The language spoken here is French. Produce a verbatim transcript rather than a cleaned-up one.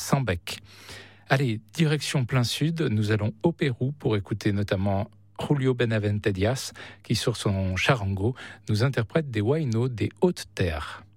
sans bec. Allez, direction plein sud, nous allons au Pérou pour écouter notamment Julio Benavente Díaz qui sur son charango nous interprète des huaynos des hautes terres.